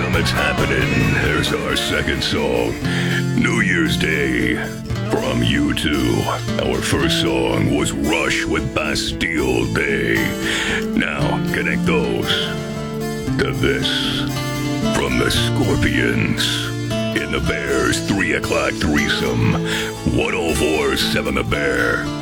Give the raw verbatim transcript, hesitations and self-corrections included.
Welcome, it's happening. Here's our second song, New Year's Day, from U two. Our first song was Rush with Bastille Day. Now, connect those to this from the Scorpions in the Bears three o'clock threesome. one oh four point seven The Bear.